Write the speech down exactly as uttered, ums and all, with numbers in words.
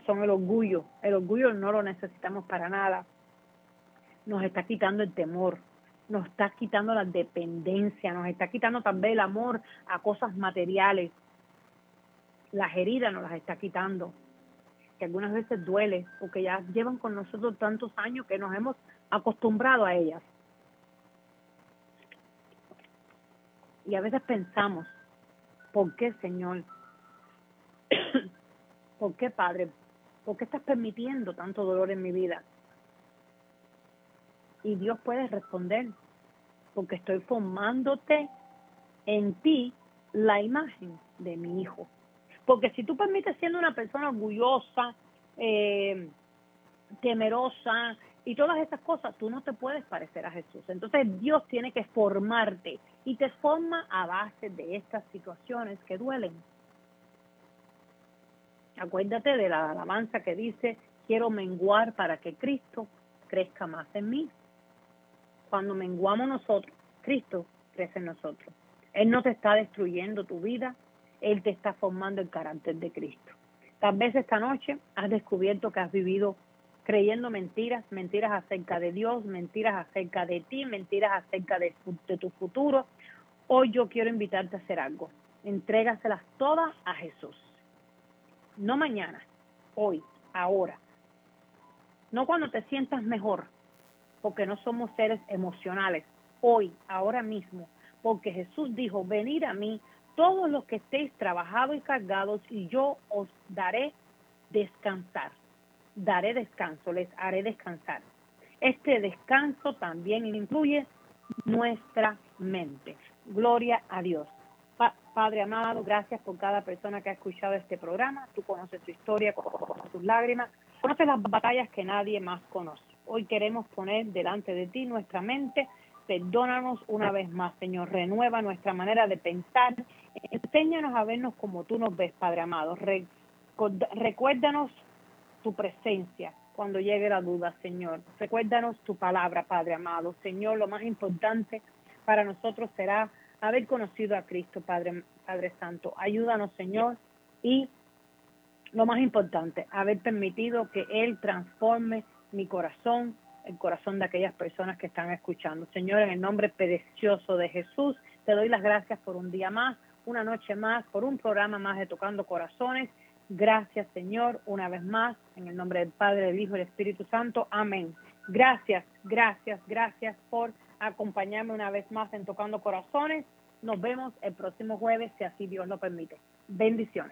son el orgullo. El orgullo no lo necesitamos para nada. Nos está quitando el temor, nos está quitando la dependencia, nos está quitando también el amor a cosas materiales. Las heridas nos las está quitando, que algunas veces duele, porque ya llevan con nosotros tantos años que nos hemos acostumbrado a ellas. Y a veces pensamos, ¿por qué, Señor? ¿Por qué, Padre? ¿Por qué estás permitiendo tanto dolor en mi vida? Y Dios puede responder, porque estoy formándote en ti la imagen de mi Hijo. Porque si tú permites siendo una persona orgullosa, eh, temerosa y todas esas cosas, tú no te puedes parecer a Jesús. Entonces Dios tiene que formarte y te forma a base de estas situaciones que duelen. Acuérdate de la alabanza que dice, quiero menguar para que Cristo crezca más en mí. Cuando menguamos nosotros, Cristo crece en nosotros. Él no te está destruyendo tu vida, Él te está formando el carácter de Cristo. Tal vez esta noche has descubierto que has vivido creyendo mentiras, mentiras acerca de Dios, mentiras acerca de ti, mentiras acerca de, de tu futuro. Hoy yo quiero invitarte a hacer algo. Entrégaselas todas a Jesús. No mañana, hoy, ahora. No cuando te sientas mejor, porque no somos seres emocionales. Hoy, ahora mismo, porque Jesús dijo, venid a mí todos los que estéis trabajados y cargados, y yo os daré descansar. Daré descanso, les haré descansar. Este descanso también incluye nuestra mente. Gloria a Dios. Pa- Padre amado, gracias por cada persona que ha escuchado este programa. Tú conoces su historia, conoces sus lágrimas, conoces las batallas que nadie más conoce. Hoy queremos poner delante de ti nuestra mente. Perdónanos una vez más, Señor. Renueva nuestra manera de pensar. Enséñanos a vernos como tú nos ves, Padre amado. Recorda- Recuérdanos tu presencia cuando llegue la duda, Señor. Recuérdanos tu palabra, Padre amado. Señor, lo más importante para nosotros será haber conocido a Cristo, Padre, Padre Santo. Ayúdanos, Señor, y lo más importante, haber permitido que Él transforme mi corazón, el corazón de aquellas personas que están escuchando. Señor, en el nombre precioso de Jesús, te doy las gracias por un día más, una noche más, por un programa más de Tocando Corazones. Gracias, Señor, una vez más, en el nombre del Padre, del Hijo y del Espíritu Santo. Amén. Gracias, gracias, gracias por acompañarme una vez más en Tocando Corazones. Nos vemos el próximo jueves, si así Dios lo permite. Bendiciones.